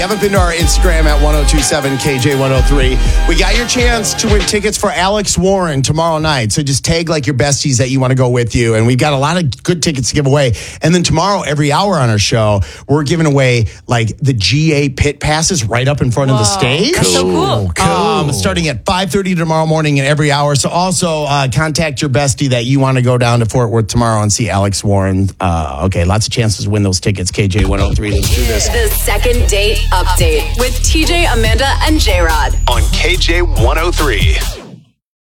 Haven't been to our Instagram at 1027KJ103. We got your chance to win tickets for Alex Warren tomorrow night. So just tag like your besties that you want to go with you. And we've got a lot of good tickets to give away. And then tomorrow, every hour on our show, we're giving away like the GA pit passes right up in front of the stage. That's so cool. Starting at 5:30 tomorrow morning and every hour. So also contact your bestie that you want to go down to Fort Worth tomorrow and see Alex Warren. Okay, lots of chances to win those tickets. KJ103. Let's do this. The second date update with TJ, Amanda, and J-Rod on KJ103.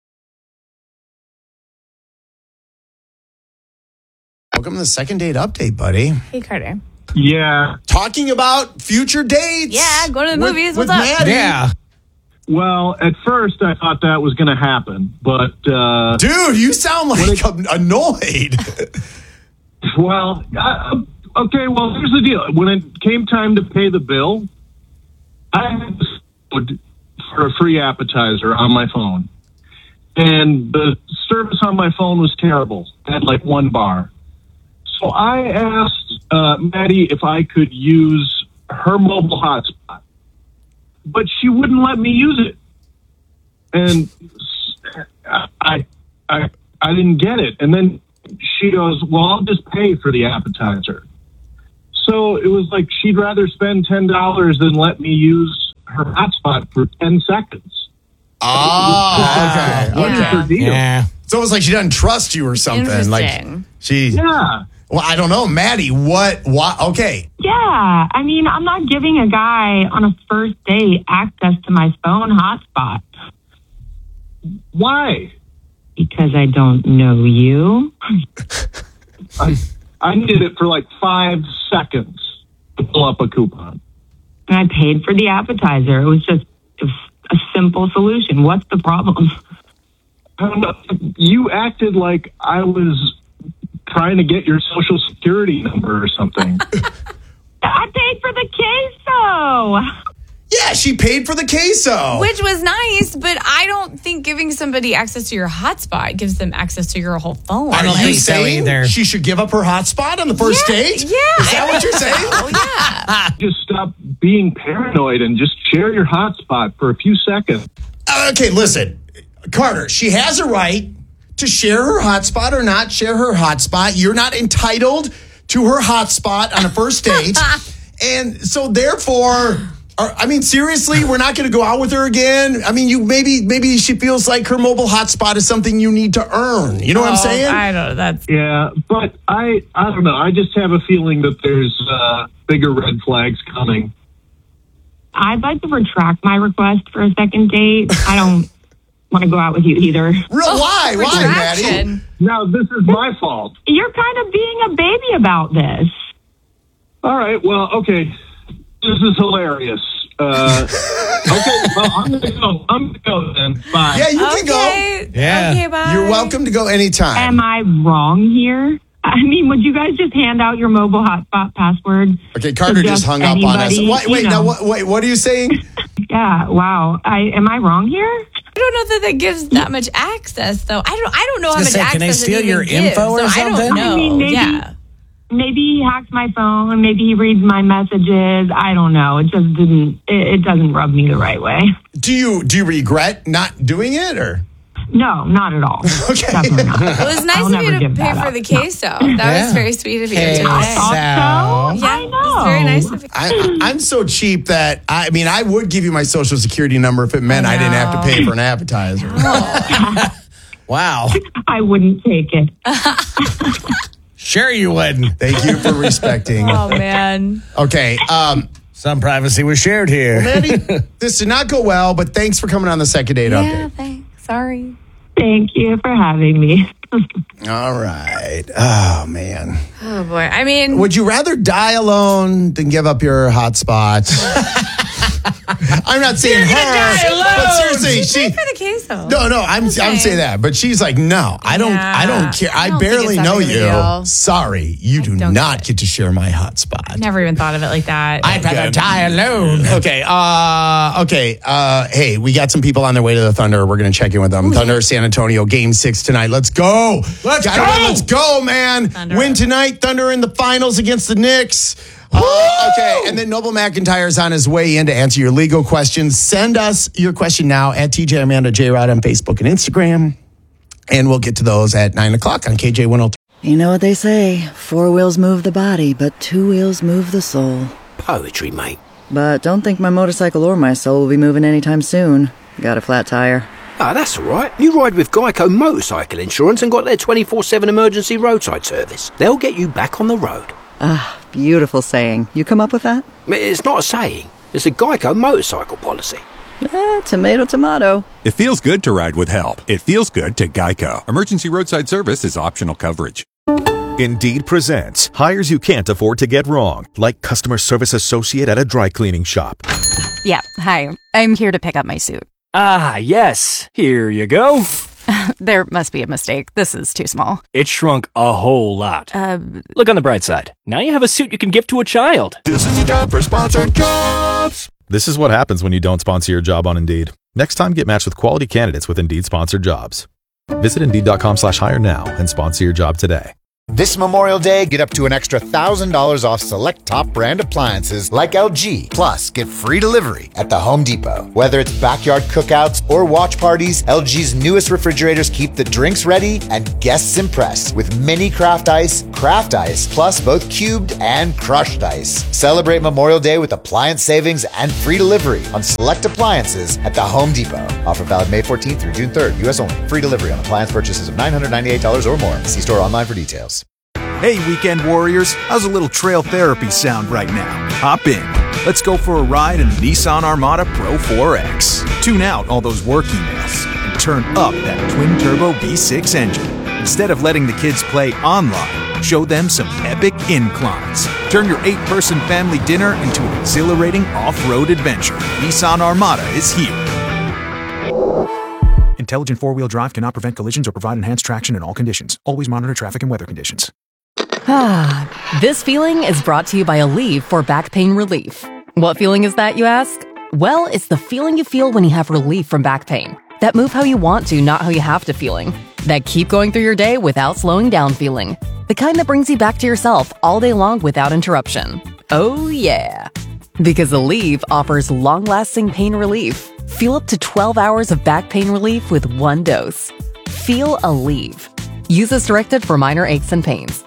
Welcome to the second date update, buddy. Hey, Carter. Yeah. Talking about future dates. Yeah, go to the movies. With What's up? Maddie. Yeah. Well, at first I thought that was going to happen, but... Dude, you sound like annoyed. Well, okay, well, here's the deal. When it came time to pay the bill, I had for a free appetizer on my phone. And the service on my phone was terrible. It had like one bar. So I asked Maddie if I could use her mobile hotspot. But she wouldn't let me use it. And I didn't get it. And then she goes, well, I'll just pay for the appetizer. So it was like she'd rather spend $10 than let me use her hotspot for 10 seconds. Oh, okay. What is her deal? Yeah. It's almost like she doesn't trust you or something. Like Interesting. Yeah. Well, I don't know, Maddie. What? Okay. Yeah, I mean, I'm not giving a guy on a first date access to my phone hotspot. Why? Because I don't know you. I needed it for like 5 seconds to pull up a coupon. And I paid for the appetizer. It was just a simple solution. What's the problem? I don't know. You acted like I was trying to get your social security number or something. I paid for the queso. Yeah, she paid for the queso. Which was nice, but I don't think giving somebody access to your hotspot gives them access to your whole phone. Are don't you think so saying either. she should give up her hotspot on the first date? Yeah. Is that what you're saying? Oh, yeah. Just stop being paranoid and just share your hotspot for a few seconds. Okay, listen. Carter, she has a right to share her hotspot or not share her hotspot. You're not entitled to her hotspot on a first date. And so therefore, I mean, seriously, we're not going to go out with her again. I mean, maybe she feels like her mobile hotspot is something you need to earn. You know what I'm saying? I don't know. That's Yeah, but I don't know. I just have a feeling that there's bigger red flags coming. I'd like to retract my request for a second date. I don't want to go out with you either. Why? Why, Maddie? retraction. Now, this is my fault. You're kind of being a baby about this. All right, well, okay. This is hilarious. Okay, well, I'm gonna go then. Bye. Yeah, you can go. Okay. Yeah. Okay, bye. You're welcome to go anytime. Am I wrong here? I mean, would you guys just hand out your mobile hotspot password? Okay, Carter just hung up on us. Anybody, Wait, you now, know. what are you saying? Yeah, wow. Am I wrong here? I don't know that gives that much access, though. I don't know how much say, access can they steal it even your gives, info or so I something? don't know. I mean, maybe- Maybe he hacks my phone. Maybe he reads my messages. I don't know. It just didn't. It doesn't rub me the right way. Do you regret not doing it or? No, not at all. Okay. Definitely not. It was nice I'll of you never to give pay that for up. the queso. That was very sweet of you today. I thought so. Yeah, I it was very nice of you. I'm so cheap that I would give you my social security number if it meant I didn't have to pay for an appetizer. Wow. I wouldn't take it. Sure you wouldn't. Thank you for respecting. Oh, man. Okay, Some privacy was shared here. Maddie, this did not go well, but thanks for coming on the second date Yeah, update. thanks. Sorry. Thank you for having me. All right. Oh man. Oh, boy. I mean, Would you rather die alone than give up your hotspot? I'm not saying her, die alone. but seriously, pay she. for the queso. No, I'm saying that, but she's like, no, I don't care. I I don't think barely it's that know big of a you. deal. Sorry, you do don't not get get to share my hotspot. Never even thought of it like that. I'd rather die alone. Okay. Hey, we got some people on their way to the Thunder. We're going to check in with them. Thunder, San Antonio, Game 6 tonight. Let's go. Let's go. Let's go, man. Thunder. Win tonight. Thunder in the finals against the Knicks. Okay, and then Noble McIntyre is on his way in to answer your legal questions. Send us your question now at TJ Amanda J Rod on Facebook and Instagram, and we'll get to those at 9 o'clock on KJ 103. You know what they say, 4 wheels move the body, but 2 wheels move the soul. Poetry, mate. But don't think my motorcycle or my soul will be moving anytime soon. Got a flat tire. Ah, that's all right. You ride with Geico Motorcycle Insurance and got their 24/7 emergency roadside service. They'll get you back on the road. Ah, beautiful saying. You come up with that? It's not a saying. It's a Geico motorcycle policy. Tomato, tomato. It feels good to ride with help. It feels good to Geico. Emergency roadside service is optional coverage. Indeed presents hires you can't afford to get wrong, like customer service associate at a dry cleaning shop. Yeah, hi. I'm here to pick up my suit. Ah, yes. Here you go. There must be a mistake. This is too small. It shrunk a whole lot. Look on the bright side. Now you have a suit you can give to a child. This is your job for sponsored jobs. This is what happens when you don't sponsor your job on Indeed. Next time, get matched with quality candidates with Indeed sponsored jobs. Visit Indeed.com/hire now and sponsor your job today. This Memorial Day, get up to an extra $1,000 off select top brand appliances like LG. Plus, get free delivery at the Home Depot. Whether it's backyard cookouts or watch parties, LG's newest refrigerators keep the drinks ready and guests impressed with mini craft ice, plus both cubed and crushed ice. Celebrate Memorial Day with appliance savings and free delivery on select appliances at the Home Depot. Offer valid May 14th through June 3rd, U.S. only. Free delivery on appliance purchases of $998 or more. See store online for details. Hey, weekend warriors, how's a little trail therapy sound right now? Hop in. Let's go for a ride in the Nissan Armada Pro 4X. Tune out all those work emails and turn up that twin-turbo V6 engine. Instead of letting the kids play online, show them some epic inclines. Turn your 8-person family dinner into an exhilarating off-road adventure. Nissan Armada is here. Intelligent four-wheel drive cannot prevent collisions or provide enhanced traction in all conditions. Always monitor traffic and weather conditions. This feeling is brought to you by Aleve for back pain relief. What feeling is that, you ask? Well, it's the feeling you feel when you have relief from back pain. That move how you want to, not how you have to feeling. That keep going through your day without slowing down feeling. The kind that brings you back to yourself all day long without interruption. Oh yeah. Because Aleve offers long-lasting pain relief. Feel up to 12 hours of back pain relief with one dose. Feel Aleve. Use as directed for minor aches and pains.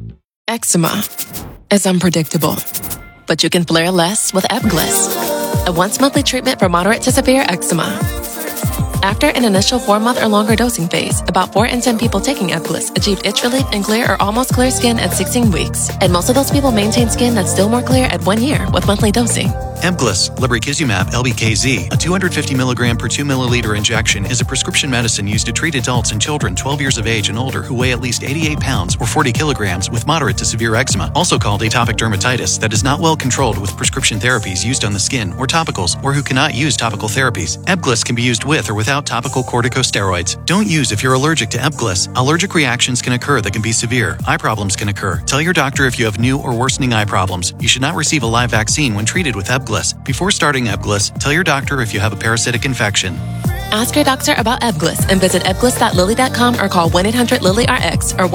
Eczema is unpredictable, but you can flare less with Ebglyss, a once-monthly treatment for moderate to severe eczema. After an initial 4-month or longer dosing phase, about 4 in 10 people taking Ebglyss achieved itch relief and clear or almost clear skin at 16 weeks. And most of those people maintain skin that's still more clear at 1 year with monthly dosing. Ebglyss, lebrikizumab LBKZ, a 250 milligram per 2 milliliter injection, is a prescription medicine used to treat adults and children 12 years of age and older who weigh at least 88 pounds or 40 kilograms with moderate to severe eczema, also called atopic dermatitis, that is not well controlled with prescription therapies used on the skin or topicals, or who cannot use topical therapies. Ebglyss can be used with or without topical corticosteroids. Don't use if you're allergic to Ebglyss. Allergic reactions can occur that can be severe. Eye problems can occur. Tell your doctor if you have new or worsening eye problems. You should not receive a live vaccine when treated with Ebglyss. Before starting Ebglyss, tell your doctor if you have a parasitic infection. Ask your doctor about Ebglyss and visit ebglyss.lilly.com or call 1-800-LILY-RX or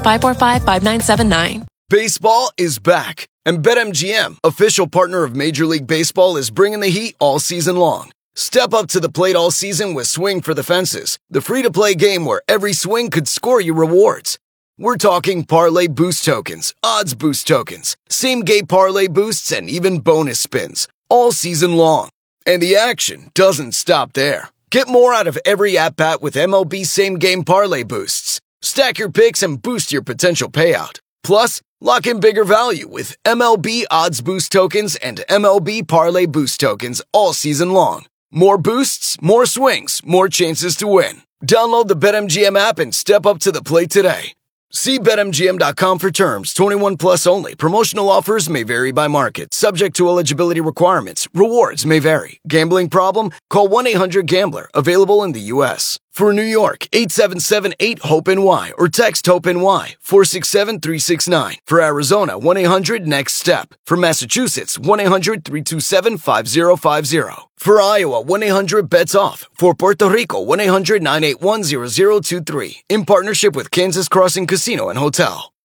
1-800-545-5979. Baseball is back, and BetMGM, official partner of Major League Baseball, is bringing the heat all season long. Step up to the plate all season with Swing for the Fences, the free-to-play game where every swing could score you rewards. We're talking parlay boost tokens, odds boost tokens, same-game parlay boosts, and even bonus spins, all season long. And the action doesn't stop there. Get more out of every at-bat with MLB same-game parlay boosts. Stack your picks and boost your potential payout. Plus, lock in bigger value with MLB odds boost tokens and MLB parlay boost tokens all season long. More boosts, more swings, more chances to win. Download the BetMGM app and step up to the plate today. See BetMGM.com for terms. 21 plus only. Promotional offers may vary by market. Subject to eligibility requirements. Rewards may vary. Gambling problem? Call 1-800-GAMBLER. Available in the U.S. For New York, 877-8-HOPE-NY or text HOPE-NY 467-369. For Arizona, 1-800-NEXT-STEP. For Massachusetts, 1-800-327-5050. For Iowa, 1-800-BETS-OFF. For Puerto Rico, 1-800-981-0023. In partnership with Kansas Crossing Casino and Hotel.